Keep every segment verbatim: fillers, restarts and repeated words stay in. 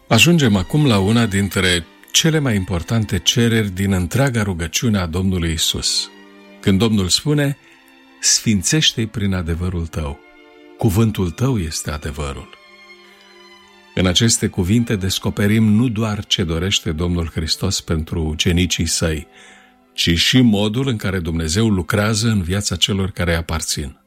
Ajungem acum la una dintre cele mai importante cereri din întreaga rugăciune a Domnului Isus. Când Domnul spune, sfințește-i prin adevărul tău. Cuvântul tău este adevărul. În aceste cuvinte descoperim nu doar ce dorește Domnul Hristos pentru ucenicii săi, ci și modul în care Dumnezeu lucrează în viața celor care îi aparțin.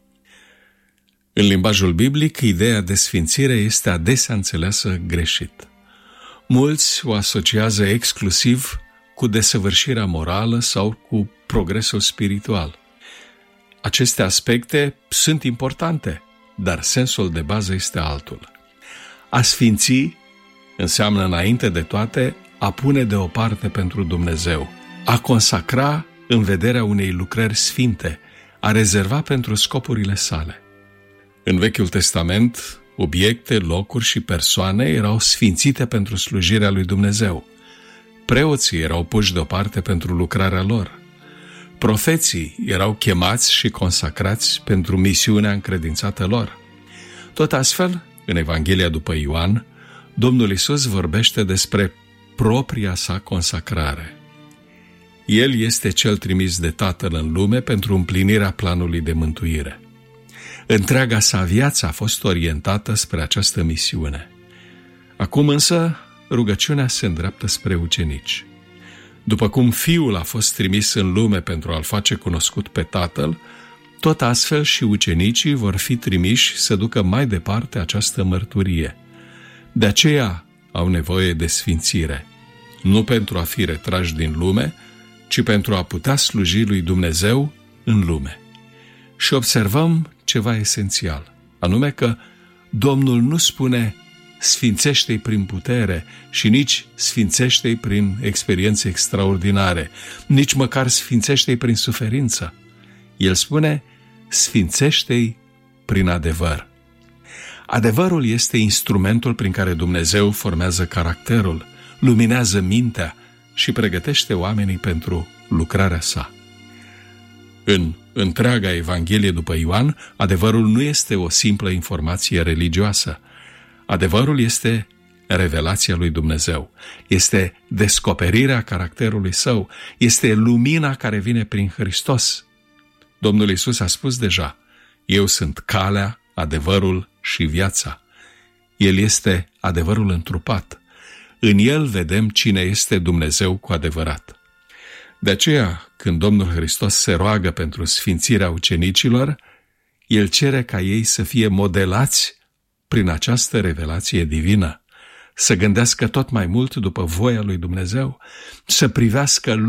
În limbajul biblic, ideea de sfințire este adesea înțeleasă greșit. Mulți o asociază exclusiv cu desăvârșirea morală sau cu progresul spiritual. Aceste aspecte sunt importante, dar sensul de bază este altul. A sfinți înseamnă înainte de toate a pune deoparte pentru Dumnezeu, a consacra în vederea unei lucrări sfinte, a rezerva pentru scopurile sale. În Vechiul Testament, obiecte, locuri și persoane erau sfințite pentru slujirea lui Dumnezeu. Preoții erau puși deoparte pentru lucrarea lor. Profeții erau chemați și consacrați pentru misiunea încredințată lor. Tot astfel, în Evanghelia după Ioan, Domnul Isus vorbește despre propria sa consacrare. El este cel trimis de Tatăl în lume pentru împlinirea planului de mântuire. Întreaga sa viață a fost orientată spre această misiune. Acum însă, rugăciunea se îndreaptă spre ucenici. După cum Fiul a fost trimis în lume pentru a-L face cunoscut pe Tatăl, tot astfel și ucenicii vor fi trimiși să ducă mai departe această mărturie. De aceea au nevoie de sfințire, nu pentru a fi retrași din lume, ci pentru a putea sluji lui Dumnezeu în lume. Și observăm ceva esențial, anume că Domnul nu spune sfințește-i prin putere și nici sfințește-i prin experiențe extraordinare, nici măcar sfințește-i prin suferință. El spune sfințește-i prin adevăr. Adevărul este instrumentul prin care Dumnezeu formează caracterul, luminează mintea și pregătește oamenii pentru lucrarea sa. În întreaga Evanghelie după Ioan, adevărul nu este o simplă informație religioasă. Adevărul este revelația lui Dumnezeu, este descoperirea caracterului său, este lumina care vine prin Hristos. Domnul Iisus a spus deja, eu sunt calea, adevărul și viața. El este adevărul întrupat. În el vedem cine este Dumnezeu cu adevărat. De aceea, când Domnul Hristos se roagă pentru sfințirea ucenicilor, El cere ca ei să fie modelați prin această revelație divină, să gândească tot mai mult după voia lui Dumnezeu, să privească